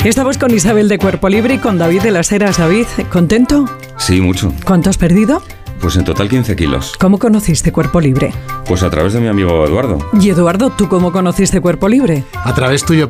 Estamos con Isabel de Cuerpo Libre y con David de las Heras. David, ¿contento? Sí, mucho. ¿Cuánto has perdido? Pues en total 15 kilos. ¿Cómo conociste Cuerpo Libre? Pues a través de mi amigo Eduardo. Y Eduardo, ¿tú cómo conociste Cuerpo Libre? A través tuyo,